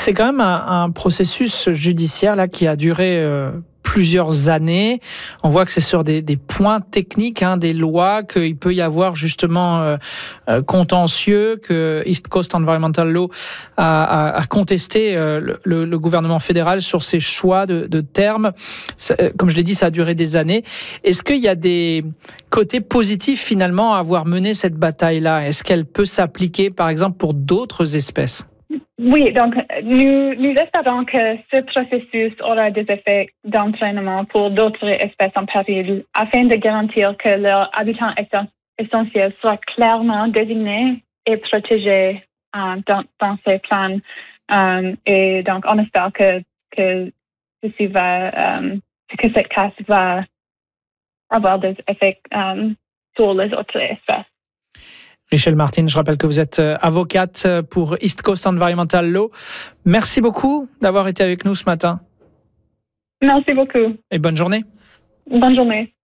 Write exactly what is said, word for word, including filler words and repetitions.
C'est quand même un, un processus judiciaire là qui a duré euh, plusieurs années. On voit que c'est sur des, des points techniques, hein, des lois, qu'il peut y avoir justement euh, euh, contentieux, que East Coast Environmental Law a, a, a contesté euh, le, le gouvernement fédéral sur ses choix de, de termes. Ça, comme je l'ai dit, ça a duré des années. Est-ce qu'il y a des côtés positifs finalement à avoir mené cette bataille-là? Est-ce qu'elle peut s'appliquer par exemple pour d'autres espèces? Oui, donc nous, nous espérons que ce processus aura des effets d'entraînement pour d'autres espèces en péril afin de garantir que leur habitat essentiel soit clairement désigné et protégé euh, dans, dans ces plans. Um, et donc, on espère que, que ceci va, um, que cette casse va avoir des effets um, sur les autres espèces. Richelle Martin, je rappelle que vous êtes avocate pour East Coast Environmental Law. Merci beaucoup d'avoir été avec nous ce matin. Merci beaucoup. Et bonne journée. Bonne journée.